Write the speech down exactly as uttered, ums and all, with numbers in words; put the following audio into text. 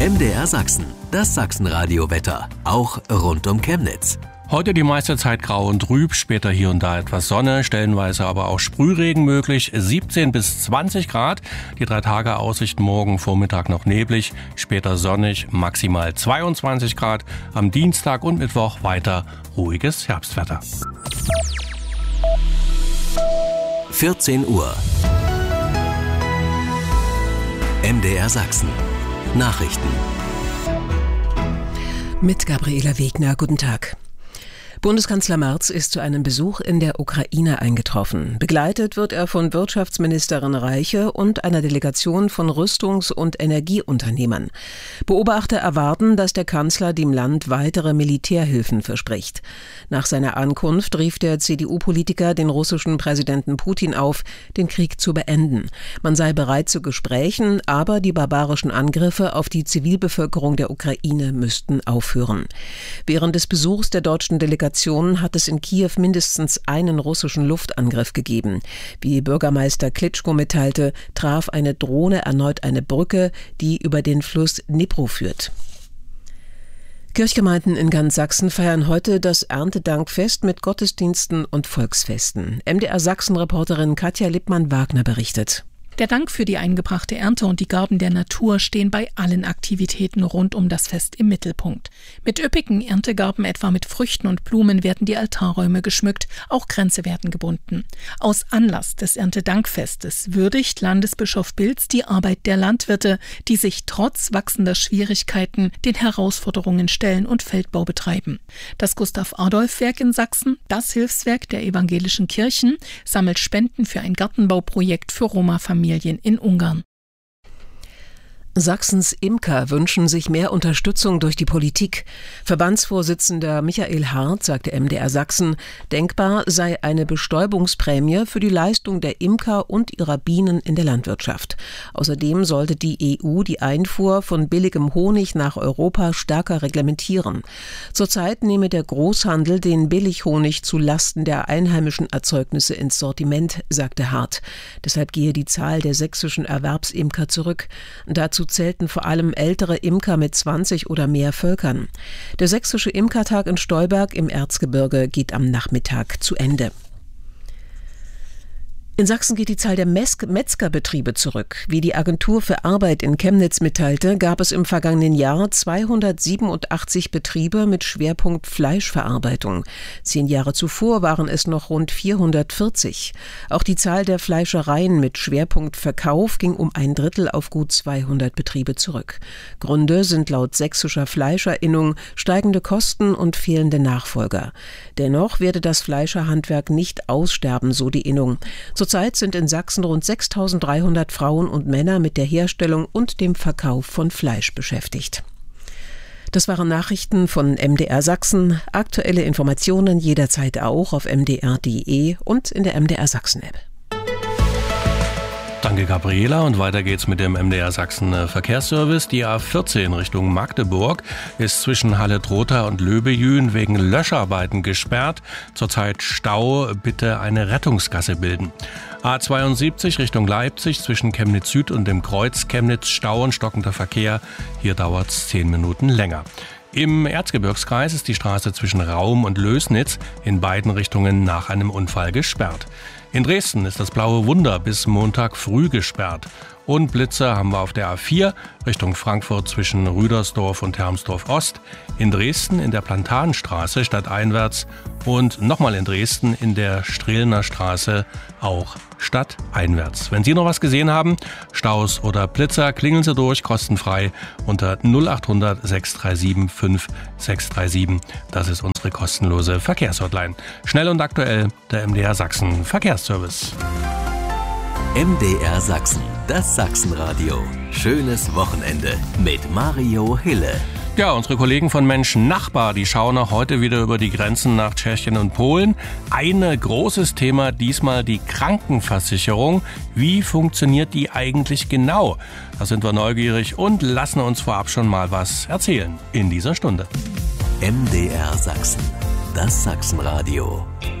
M D R Sachsen, das Sachsenradio-Wetter, auch rund um Chemnitz. Heute die meiste Zeit grau und trüb, später hier und da etwas Sonne, stellenweise aber auch Sprühregen möglich, siebzehn bis zwanzig Grad. Die drei Tage Aussicht morgen Vormittag noch neblig, später sonnig, maximal zweiundzwanzig Grad. Am Dienstag und Mittwoch weiter ruhiges Herbstwetter. vierzehn Uhr. M D R Sachsen. Nachrichten. Mit Gabriela Wegner, guten Tag. Bundeskanzler Merz ist zu einem Besuch in der Ukraine eingetroffen. Begleitet wird er von Wirtschaftsministerin Reiche und einer Delegation von Rüstungs- und Energieunternehmern. Beobachter erwarten, dass der Kanzler dem Land weitere Militärhilfen verspricht. Nach seiner Ankunft rief der C D U-Politiker den russischen Präsidenten Putin auf, den Krieg zu beenden. Man sei bereit zu Gesprächen, aber die barbarischen Angriffe auf die Zivilbevölkerung der Ukraine müssten aufhören. Während des Besuchs der deutschen Delegation hat es in Kiew mindestens einen russischen Luftangriff gegeben. Wie Bürgermeister Klitschko mitteilte, traf eine Drohne erneut eine Brücke, die über den Fluss Dnipro führt. Kirchgemeinden in ganz Sachsen feiern heute das Erntedankfest mit Gottesdiensten und Volksfesten. M D R Sachsen-Reporterin Katja Lippmann-Wagner berichtet. Der Dank für die eingebrachte Ernte und die Gaben der Natur stehen bei allen Aktivitäten rund um das Fest im Mittelpunkt. Mit üppigen Erntegaben, etwa mit Früchten und Blumen, werden die Altarräume geschmückt, auch Kränze werden gebunden. Aus Anlass des Erntedankfestes würdigt Landesbischof Bilz die Arbeit der Landwirte, die sich trotz wachsender Schwierigkeiten den Herausforderungen stellen und Feldbau betreiben. Das Gustav-Adolf-Werk in Sachsen, das Hilfswerk der evangelischen Kirchen, sammelt Spenden für ein Gartenbauprojekt für Roma-Familien in Ungarn. Sachsens Imker wünschen sich mehr Unterstützung durch die Politik. Verbandsvorsitzender Michael Hart sagte M D R Sachsen, denkbar sei eine Bestäubungsprämie für die Leistung der Imker und ihrer Bienen in der Landwirtschaft. Außerdem sollte die E U die Einfuhr von billigem Honig nach Europa stärker reglementieren. Zurzeit nehme der Großhandel den Billighonig zu Lasten der einheimischen Erzeugnisse ins Sortiment, sagte Hart. Deshalb gehe die Zahl der sächsischen Erwerbsimker zurück. Dazu zählten vor allem ältere Imker mit zwanzig oder mehr Völkern. Der sächsische Imkertag in Stolberg im Erzgebirge geht am Nachmittag zu Ende. In Sachsen geht die Zahl der Metzgerbetriebe zurück. Wie die Agentur für Arbeit in Chemnitz mitteilte, gab es im vergangenen Jahr zweihundertsiebenundachtzig Betriebe mit Schwerpunkt Fleischverarbeitung. Zehn Jahre zuvor waren es noch rund vierhundertvierzig. Auch die Zahl der Fleischereien mit Schwerpunkt Verkauf ging um ein Drittel auf gut zweihundert Betriebe zurück. Gründe sind laut sächsischer Fleischerinnung steigende Kosten und fehlende Nachfolger. Dennoch werde das Fleischerhandwerk nicht aussterben, so die Innung. Zurzeit sind in Sachsen rund sechstausenddreihundert Frauen und Männer mit der Herstellung und dem Verkauf von Fleisch beschäftigt. Das waren Nachrichten von M D R Sachsen. Aktuelle Informationen jederzeit auch auf m d r punkt d e und in der M D R Sachsen-App. Danke, Gabriela. Und weiter geht's mit dem M D R Sachsen Verkehrsservice. Die A vierzehn Richtung Magdeburg ist zwischen Halle-Trotha und Löbejün wegen Löscharbeiten gesperrt. Zurzeit Stau, bitte eine Rettungsgasse bilden. A zweiundsiebzig Richtung Leipzig zwischen Chemnitz Süd und dem Kreuz Chemnitz Stau und stockender Verkehr. Hier dauert's zehn Minuten länger. Im Erzgebirgskreis ist die Straße zwischen Raum und Lößnitz in beiden Richtungen nach einem Unfall gesperrt. In Dresden ist das Blaue Wunder bis Montag früh gesperrt. Und Blitzer haben wir auf der A vier Richtung Frankfurt zwischen Rüdersdorf und Hermsdorf Ost. In Dresden in der Plantagenstraße stadteinwärts und nochmal in Dresden in der Strehlner Straße auch stadteinwärts. Wenn Sie noch was gesehen haben, Staus oder Blitzer, klingeln Sie durch, kostenfrei unter null acht hundert sechs drei sieben fünf sechs drei sieben. Das ist unsere kostenlose Verkehrshotline. Schnell und aktuell der M D R Sachsen Verkehrsservice. M D R Sachsen, das Sachsenradio. Schönes Wochenende mit Mario Hille. Ja, unsere Kollegen von Menschen Nachbar, die schauen auch heute wieder über die Grenzen nach Tschechien und Polen. Ein großes Thema, diesmal die Krankenversicherung. Wie funktioniert die eigentlich genau? Da sind wir neugierig und lassen uns vorab schon mal was erzählen in dieser Stunde. M D R Sachsen, das Sachsenradio.